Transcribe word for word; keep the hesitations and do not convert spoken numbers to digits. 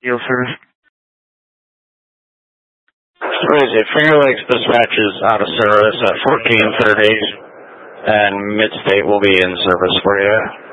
Deal service. Crazy. Finger Lakes dispatch is out of service at fourteen thirty, and Midstate will be in service for you.